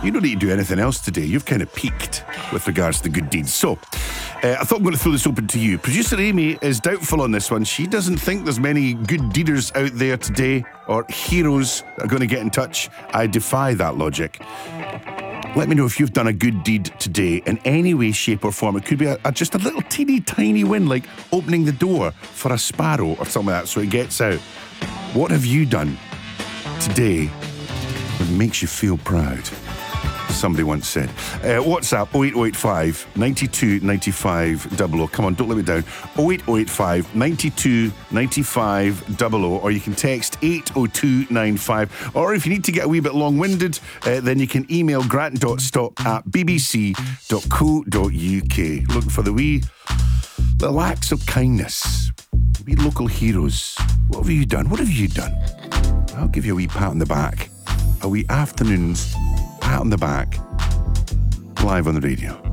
You don't need to do anything else today. You've kind of peaked with regards to good deeds. So, I thought I'm going to throw this open to you. Producer Amy is doubtful on this one. She doesn't think there's many good deeders out there today, or heroes that are going to get in touch. I defy that logic. Let me know if you've done a good deed today in any way, shape or form. It could be just a little teeny tiny win, like opening the door for a sparrow or something like that so it gets out. What have you done today that makes you feel proud? Somebody once said. WhatsApp 08085 92 95 00. Come on, don't let me down. 08085 92 95 00. Or you can text 80295. Or if you need to get a wee bit long-winded, then you can email grant.stop@bbc.co.uk. Looking for the wee little acts of kindness. Wee local heroes. What have you done? What have you done? I'll give you a wee pat on the back. A wee afternoon's pat on the back, live on the radio.